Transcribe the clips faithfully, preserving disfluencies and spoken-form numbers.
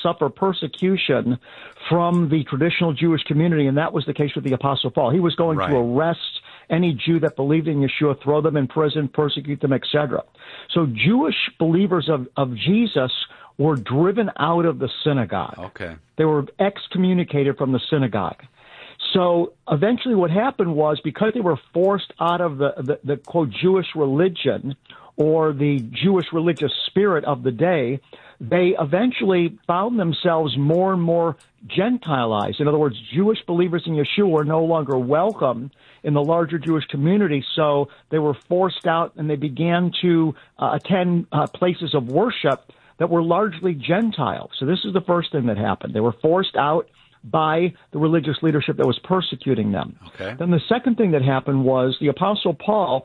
suffer persecution from the traditional Jewish community, and that was the case with the Apostle Paul. He was going right. to arrest any Jew that believed in Yeshua, throw them in prison, persecute them, et cetera. So Jewish believers of, of Jesus were driven out of the synagogue. Okay. They were excommunicated from the synagogue. So eventually what happened was, because they were forced out of the, the, the quote, Jewish religion or the Jewish religious spirit of the day, they eventually found themselves more and more Gentilized. In other words, Jewish believers in Yeshua were no longer welcome in the larger Jewish community, so they were forced out and they began to uh, attend uh, places of worship that were largely Gentile. So this is the first thing that happened. They were forced out by the religious leadership that was persecuting them. Okay. Then the second thing that happened was the Apostle Paul,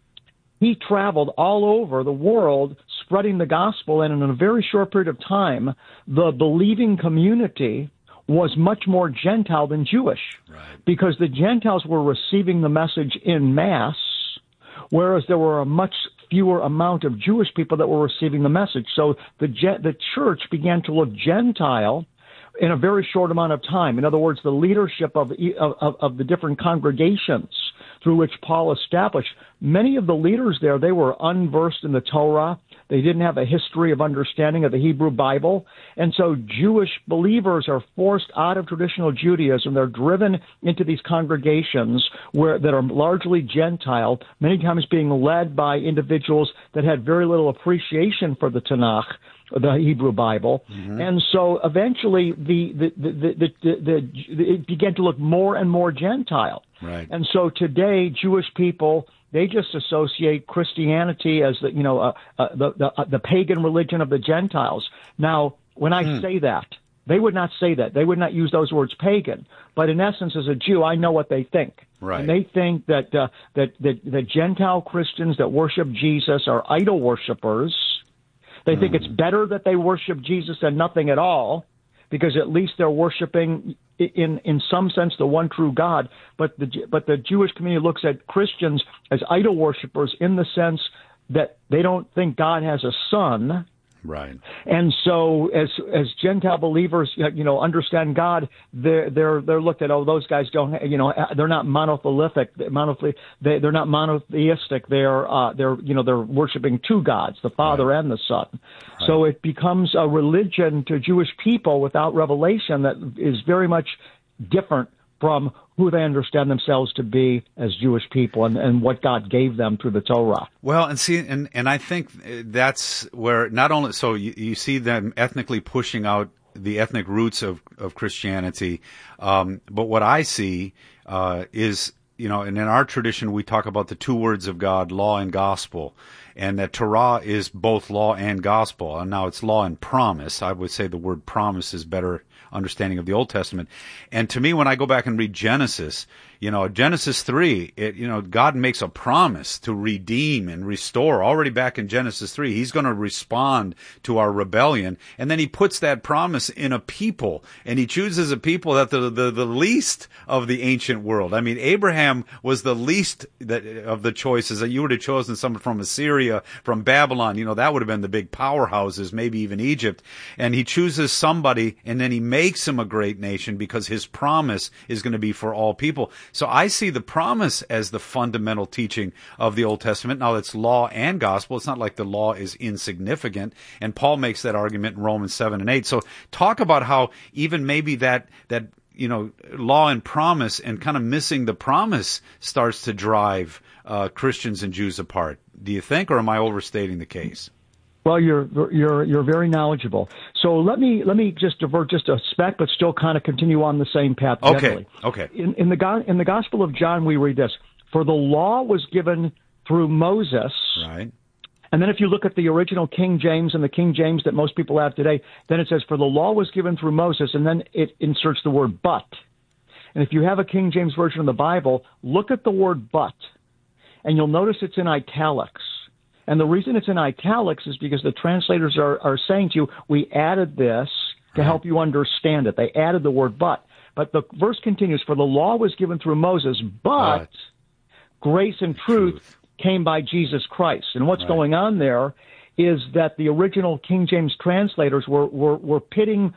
he traveled all over the world spreading the gospel, and in a very short period of time, the believing community was much more Gentile than Jewish, right. because the Gentiles were receiving the message in mass, whereas there were a much fewer amount of Jewish people that were receiving the message. So the the church began to look Gentile in a very short amount of time. In other words, the leadership of, of, of the different congregations through which Paul established, many of the leaders there, they were unversed in the Torah. They didn't have a history of understanding of the Hebrew Bible. And so Jewish believers are forced out of traditional Judaism. They're driven into these congregations where that are largely Gentile, many times being led by individuals that had very little appreciation for the Tanakh, the Hebrew Bible. Mm-hmm. And so eventually the, the, the, the, the, the, it began to look more and more Gentile. Right. And so today, Jewish people, they just associate Christianity as the, you know, uh, uh, the, the, uh, the pagan religion of the Gentiles. Now, when I mm. say that, they would not say that. They would not use those words pagan. But in essence, as a Jew, I know what they think. Right. And they think that, uh, that, that, that Gentile Christians that worship Jesus are idol worshipers. They mm. think it's better that they worship Jesus than nothing at all, because at least they're worshiping in in some sense the one true God. But the but the Jewish community looks at Christians as idol worshipers in the sense that they don't think God has a son. Right. And so as as Gentile believers, you know, understand God, they're they're they're looked at, oh, those guys don't, you know, they're not monolithic, monolithic, they they're not monotheistic. They're uh they're you know they're worshiping two gods, the Father right. and the Son. Right. So it becomes a religion to Jewish people without revelation that is very much different from who they understand themselves to be as Jewish people and, and what God gave them through the Torah. Well, and see, and, and I think that's where not only, so you, you see them ethnically pushing out the ethnic roots of, of Christianity, um, but what I see uh, is, you know, and in our tradition we talk about the two words of God, law and gospel, and that Torah is both law and gospel. And now it's law and promise. I would say the word promise is better understanding of the Old Testament. And to me, when I go back and read Genesis, you know, Genesis three, it, you know, God makes a promise to redeem and restore. Already back in Genesis three, he's going to respond to our rebellion. And then he puts that promise in a people, and he chooses a people that the, the, the least of the ancient world. I mean, Abraham was the least that, of the choices. That you would have chosen someone from Assyria, from Babylon, you know, that would have been the big powerhouses, maybe even Egypt. And he chooses somebody, and then he makes him a great nation because his promise is going to be for all people. So I see the promise as the fundamental teaching of the Old Testament. Now, it's law and gospel. It's not like the law is insignificant. And Paul makes that argument in Romans seven and eight. So talk about how even maybe that, that, you know, law and promise and kind of missing the promise starts to drive uh, Christians and Jews apart. Do you think, or am I overstating the case? Well, you're you're you're very knowledgeable. So let me let me just divert just a speck, but still kind of continue on the same path. Okay. Generally. Okay. In, in the in the Gospel of John, we read this: "For the law was given through Moses." Right. And then if you look at the original King James and the King James that most people have today, then it says, "For the law was given through Moses," and then it inserts the word "but." And if you have a King James version of the Bible, look at the word "but," and you'll notice it's in italics. And the reason it's in italics is because the translators are, are saying to you, we added this to help you understand it. They added the word but. But the verse continues, "For the law was given through Moses, but, but grace and truth, truth came by Jesus Christ." And what's right. going on there is that the original King James translators were, were, were pitting